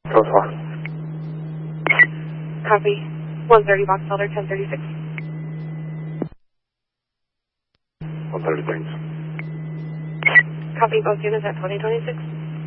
Code 4. Copy. 130 Box Elder 1036. 130, thanks. Copy both units at 2026.